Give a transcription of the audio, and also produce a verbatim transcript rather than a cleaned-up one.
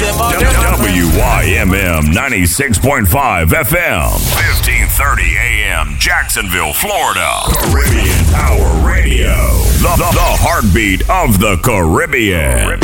tip off. W Y M M ninety-six point five F M, fifteen thirty A M, Jacksonville, Florida. Caribbean Power Radio, the, the, the heartbeat of the Caribbean.